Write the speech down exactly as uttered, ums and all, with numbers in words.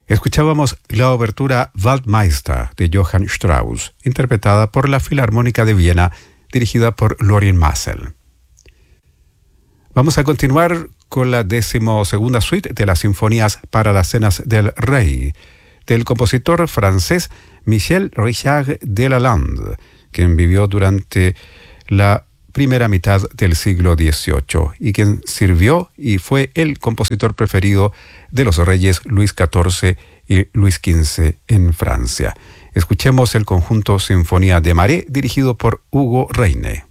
Escuchábamos la obertura Waldmeister de Johann Strauss, interpretada por la Filarmónica de Viena, dirigida por Lorien Massel. Vamos a continuar con la decimosegunda suite de las sinfonías para las cenas del rey, del compositor francés Michel Richard Delalande, quien vivió durante la primera mitad del siglo dieciocho y quien sirvió y fue el compositor preferido de los reyes Luis catorce y Luis quince en Francia. Escuchemos el conjunto Sinfonía de Marais, dirigido por Hugo Reine.